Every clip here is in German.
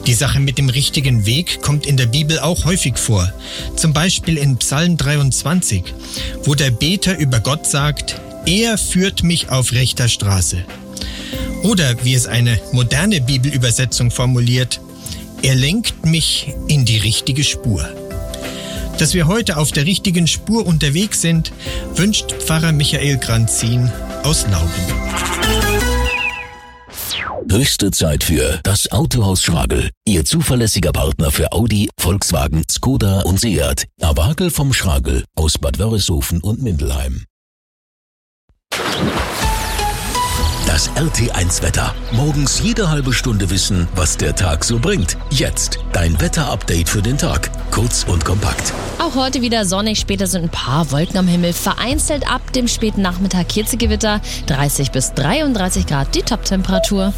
Die Sache mit dem richtigen Weg kommt in der Bibel auch häufig vor. Zum Beispiel in Psalm 23, wo der Beter über Gott sagt, er führt mich auf rechter Straße. Oder wie es eine moderne Bibelübersetzung formuliert, er lenkt mich in die richtige Spur. Dass wir heute auf der richtigen Spur unterwegs sind, wünscht Pfarrer Michael Granzin aus Lauben. Höchste Zeit für das Autohaus Schragel. Ihr zuverlässiger Partner für Audi, Volkswagen, Skoda und Seat. Awagel vom Schragel aus Bad Wörishofen und Mindelheim. Das RT1-Wetter. Morgens jede halbe Stunde wissen, was der Tag so bringt. Jetzt dein Wetterupdate für den Tag. Kurz und kompakt. Auch heute wieder sonnig, später sind ein paar Wolken am Himmel. Vereinzelt ab dem späten Nachmittag Hitzegewitter. 30 bis 33 Grad die Toptemperatur.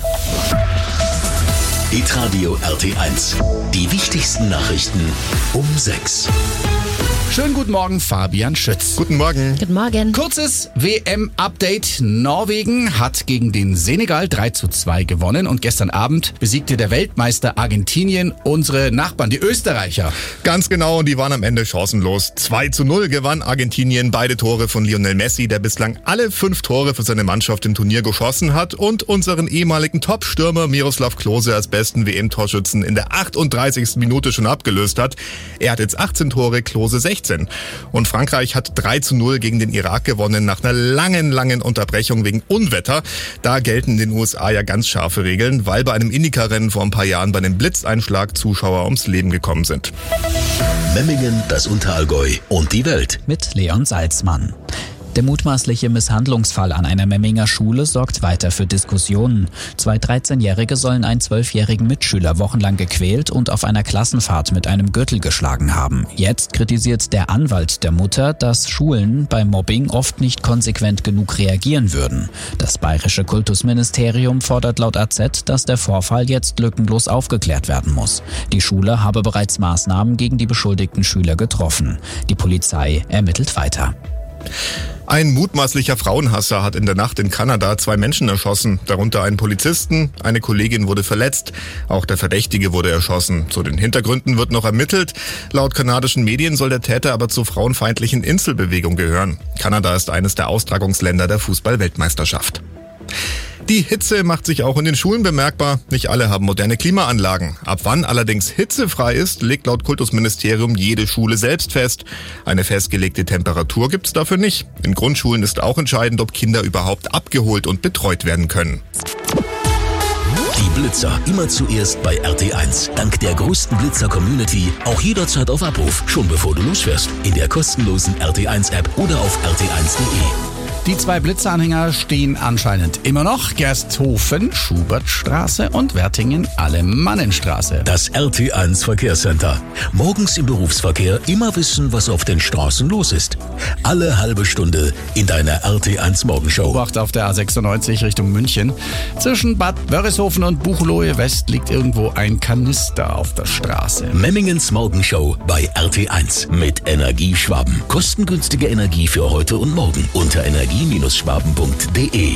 Hitradio RT1. Die wichtigsten Nachrichten um 6. Schönen guten Morgen, Fabian Schütz. Guten Morgen. Guten Morgen. Kurzes WM-Update. Norwegen hat gegen den Senegal 3:2 gewonnen und gestern Abend besiegte der Weltmeister Argentinien unsere Nachbarn, die Österreicher. Ganz genau, und die waren am Ende chancenlos. 2:0 gewann Argentinien, beide Tore von Lionel Messi, der bislang alle 5 Tore für seine Mannschaft im Turnier geschossen hat und unseren ehemaligen Top-Stürmer Miroslav Klose als besten WM-Torschützen in der 38. Minute schon abgelöst hat. Er hat jetzt 18 Tore, Klose 16. Und Frankreich hat 3:0 gegen den Irak gewonnen nach einer langen Unterbrechung wegen Unwetter. Da gelten in den USA ja ganz scharfe Regeln, weil bei einem Indycar-Rennen vor ein paar Jahren bei einem Blitzeinschlag Zuschauer ums Leben gekommen sind. Memmingen, das Unterallgäu und die Welt. Mit Leon Salzmann. Der mutmaßliche Misshandlungsfall an einer Memminger Schule sorgt weiter für Diskussionen. 2 13-Jährige sollen einen 12-jährigen Mitschüler wochenlang gequält und auf einer Klassenfahrt mit einem Gürtel geschlagen haben. Jetzt kritisiert der Anwalt der Mutter, dass Schulen beim Mobbing oft nicht konsequent genug reagieren würden. Das bayerische Kultusministerium fordert laut AZ, dass der Vorfall jetzt lückenlos aufgeklärt werden muss. Die Schule habe bereits Maßnahmen gegen die beschuldigten Schüler getroffen. Die Polizei ermittelt weiter. Ein mutmaßlicher Frauenhasser hat in der Nacht in Kanada 2 Menschen erschossen, darunter einen Polizisten, eine Kollegin wurde verletzt, auch der Verdächtige wurde erschossen. Zu den Hintergründen wird noch ermittelt. Laut kanadischen Medien soll der Täter aber zur frauenfeindlichen Inselbewegung gehören. Kanada ist eines der Austragungsländer der Fußball-Weltmeisterschaft. Die Hitze macht sich auch in den Schulen bemerkbar. Nicht alle haben moderne Klimaanlagen. Ab wann allerdings hitzefrei ist, legt laut Kultusministerium jede Schule selbst fest. Eine festgelegte Temperatur gibt's dafür nicht. In Grundschulen ist auch entscheidend, ob Kinder überhaupt abgeholt und betreut werden können. Die Blitzer immer zuerst bei RT1. Dank der größten Blitzer-Community auch jederzeit auf Abruf, schon bevor du losfährst. In der kostenlosen RT1-App oder auf rt1.de. Die 2 Blitzeranhänger stehen anscheinend immer noch. Gersthofen, Schubertstraße und Wertingen, Alemannenstraße. Das RT1 Verkehrscenter. Morgens im Berufsverkehr immer wissen, was auf den Straßen los ist. Alle halbe Stunde in deiner RT1 Morgenshow. Beobacht auf der A96 Richtung München. Zwischen Bad Wörishofen und Buchloe West liegt irgendwo ein Kanister auf der Straße. Memmingens Morgenshow bei RT1 mit Energieschwaben. Kostengünstige Energie für heute und morgen unter energie-schwaben.de.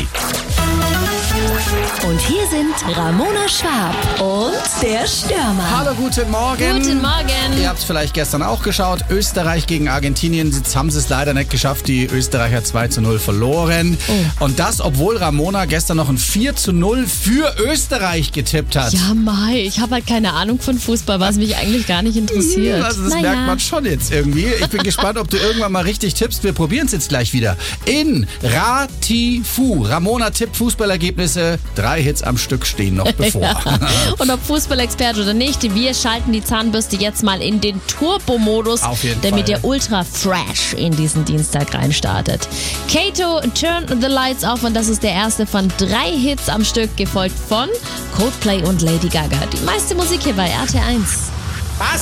Und hier sind Ramona Schwab und der Stürmer. Hallo, guten Morgen. Guten Morgen. Ihr habt es vielleicht gestern auch geschaut. Österreich gegen Argentinien. Jetzt haben sie es leider nicht geschafft. Die Österreicher 2:0 verloren. Oh. Und das, obwohl Ramona gestern noch ein 4:0 für Österreich getippt hat. Ja, Mai, ich habe halt keine Ahnung von Fußball, was mich eigentlich gar nicht interessiert. Also das merkt man schon jetzt irgendwie. Ich bin gespannt, ob du irgendwann mal richtig tippst. Wir probieren es jetzt gleich wieder. In Ratifu. Ramona tippt Fußballergebnisse. 3 Hits am Stück stehen noch bevor. Ja. Und ob Fußballexperte oder nicht, wir schalten die Zahnbürste jetzt mal in den Turbo-Modus, Auf jeden damit Fall. ihr ultra fresh in diesen Dienstag reinstartet. Kato, Turn the Lights Off, und das ist der erste von 3 Hits am Stück, gefolgt von Coldplay und Lady Gaga. Die meiste Musik hier bei RT1.